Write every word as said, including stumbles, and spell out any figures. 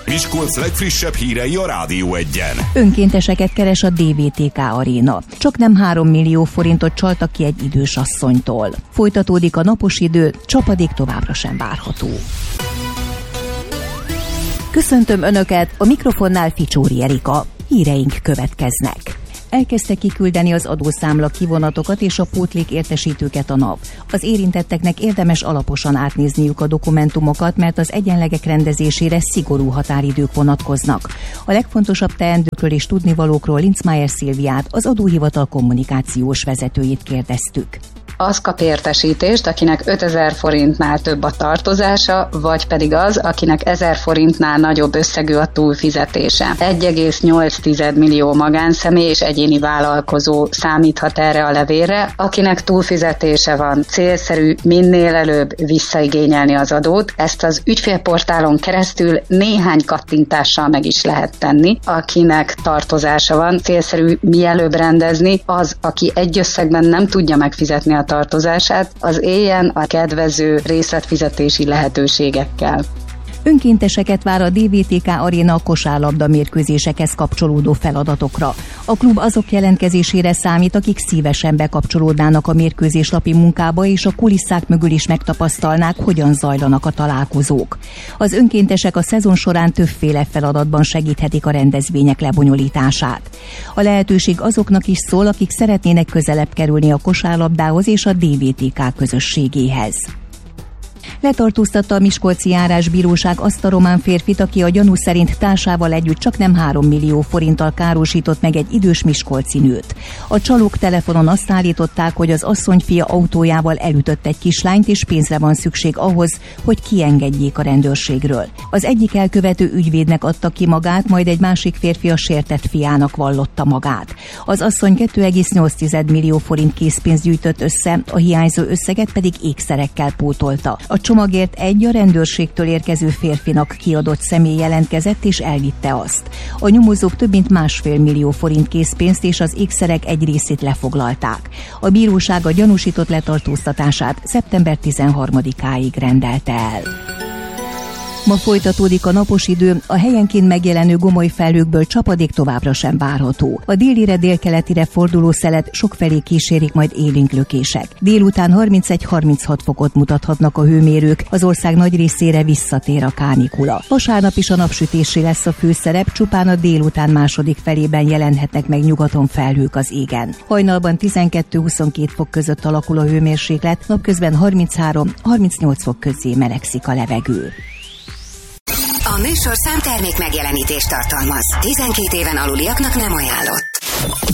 Miskolc legfrissebb hírei a Rádió Egyen. Önkénteseket keres a dé vé té ká Aréna. Csak nem három millió forintot csaltak ki egy idős asszonytól. Folytatódik a napos idő, csapadék továbbra sem várható. Köszöntöm Önöket, a mikrofonnál Ficsóri Erika. Híreink következnek. Elkezdte kiküldeni az adószámla kivonatokat és a pótlék értesítőket a NAV. Az érintetteknek érdemes alaposan átnézniük a dokumentumokat, mert az egyenlegek rendezésére szigorú határidők vonatkoznak. A legfontosabb teendőkről és tudnivalókról Linzmeier Szilviát, az adóhivatal kommunikációs vezetőjét kérdeztük. Az kap értesítést, akinek ötezer forintnál több a tartozása, vagy pedig az, akinek ezer forintnál nagyobb összegű a túlfizetése. egy egész nyolc millió magánszemély és egyéni vállalkozó számíthat erre a levélre, akinek túlfizetése van. Célszerű minél előbb visszaigényelni az adót. Ezt az ügyfélportálon keresztül néhány kattintással meg is lehet tenni. Akinek tartozása van, célszerű mielőbb rendezni, az, aki egy összegben nem tudja megfizetni a tartozását, az éljen a kedvező részletfizetési lehetőségekkel. Önkénteseket vár a dé vé té ká Aréna a kosárlabda mérkőzésekhez kapcsolódó feladatokra. A klub azok jelentkezésére számít, akik szívesen bekapcsolódnának a mérkőzéslapi munkába, és a kulisszák mögül is megtapasztalnák, hogyan zajlanak a találkozók. Az önkéntesek a szezon során többféle feladatban segíthetik a rendezvények lebonyolítását. A lehetőség azoknak is szól, akik szeretnének közelebb kerülni a kosárlabdához és a dé vé té ká közösségéhez. Letartóztatta a miskolci járásbíróság azt a román férfit, aki a gyanú szerint társával együtt csak nem három millió forinttal károsított meg egy idős miskolci nőt. A csalók telefonon azt állították, hogy az asszonyfia autójával elütött egy kislányt, és pénzre van szükség ahhoz, hogy kiengedjék a rendőrségről. Az egyik elkövető ügyvédnek adta ki magát, majd egy másik férfi a sértett fiának vallotta magát. Az asszony két egész nyolc millió forint készpénzt gyűjtött össze, a hiányzó összeget pedig ékszerekkel pótolta. A csomagért egy a rendőrségtől érkező férfinak kiadott személy jelentkezett és elvitte azt. A nyomozók több mint másfél millió forint készpénzt és az ékszerek egy részét lefoglalták. A bíróság a gyanúsított letartóztatását szeptember tizenharmadikáig rendelte el. Ma folytatódik a napos idő, a helyenként megjelenő gomoly felhőkből csapadék továbbra sem várható. A délire délkeletire forduló szelet sokfelé kísérik majd élénk lökések. Délután harmincegy-harminchat fokot mutathatnak a hőmérők, az ország nagy részére visszatér a kánikula. Vasárnap is a napsütésé lesz a főszerep, csupán a délután második felében jelenhetnek meg nyugaton felhők az égen. Hajnalban tizenkettő-huszonkét fok között alakul a hőmérséklet, napközben harminchárom-harmincnyolc fok közé melegszik a levegő. A műsorszám termék megjelenítést tartalmaz. tizenkét éven aluliaknak nem ajánlott.